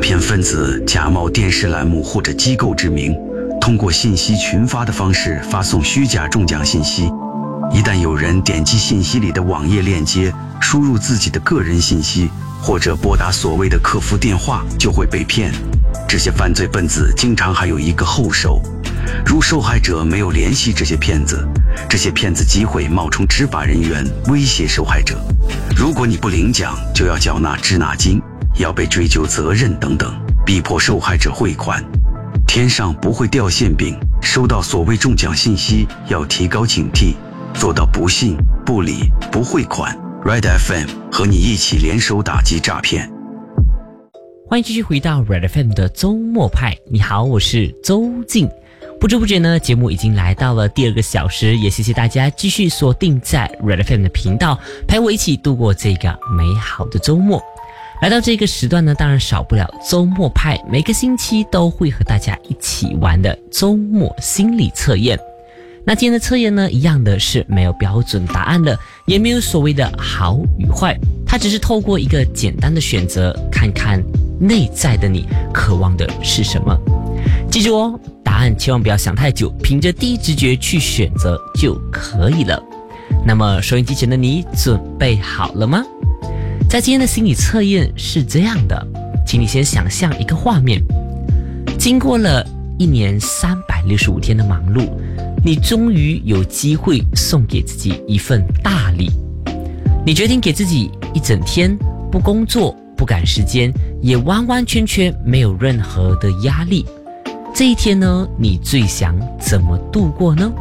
骗分子假冒电视栏目或者机构之名，通过信息群发的方式发送虚假中奖信息。一旦有人点击信息里的网页链接，输入自己的个人信息，或者拨打所谓的客服电话，就会被骗。这些犯罪分子经常还有一个后手，如受害者没有联系这些骗子，这些骗子机会冒充执法人员威胁受害者，如果你不领奖，就要缴纳滞纳金，要被追究责任等等，逼迫受害者汇款。天上不会掉馅饼，收到所谓中奖信息要提高警惕，做到不信、不理、不汇款。Red FM 和你一起联手打击诈骗。 欢迎继续回到 Red FM 的周末派。你好，我是周静。不知不觉呢，节目已经来到了第2个小时，也谢谢大家继续锁定在 Red FM 的频道，陪我一起度过这个美好的周末。来到这个时段呢，当然少不了周末派，每个星期都会和大家一起玩的周末心理测验。那今天的测验呢，一样的是没有标准答案的，也没有所谓的好与坏，它只是透过一个简单的选择，看看内在的你渴望的是什么。记住哦，答案千万不要想太久，凭着第一直觉去选择就可以了。那么收音机前的你准备好了吗？在今天的心理测验是这样的，请你先想象一个画面，经过了1年365天的忙碌，你终于有机会送给自己一份大礼。你决定给自己一整天不工作，不赶时间，也完完全全没有任何的压力。这一天呢，你最想怎么度过呢？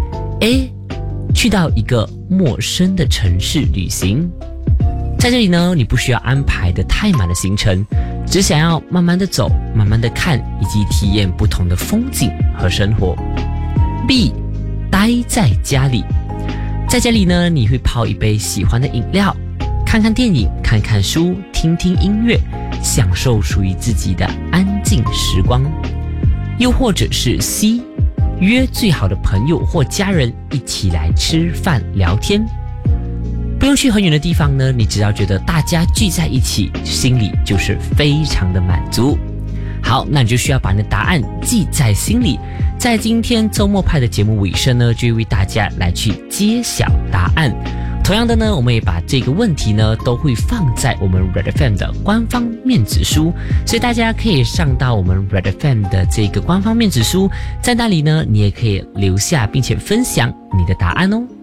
A. 去到一个陌生的城市旅行，在这里呢，你不需要安排的太满的行程，只想要慢慢的走，慢慢的看，以及体验不同的风景和生活。B. 待在家里，在家里呢，你会泡一杯喜欢的饮料，看看电影，看看书，听听音乐，享受属于自己的安静时光。又或者是 C. 约最好的朋友或家人一起来吃饭聊天，不用去很远的地方呢，你只要觉得大家聚在一起，心里就是非常的满足。好，那你就需要把你的答案记在心里，在今天周末派的节目尾声呢，就会为大家来去揭晓答案。同样的呢，我们也把这个问题呢都会放在我们 Red FM 的官方面子书，所以大家可以上到我们 Red FM 的这个官方面子书，在那里呢，你也可以留下并且分享你的答案哦。